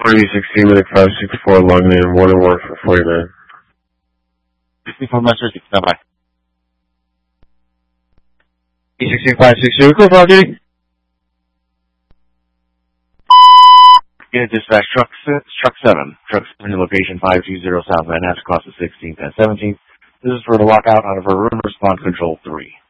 16 minute 564 logging in, morning work for 49. 64 Master 6, bye-bye. E16562, clear for duty. Unit dispatch, truck 7. Truck 7 to location 520 South Van Ness, across the 16th and 17th. This is for the lockout out of her room, response control 3.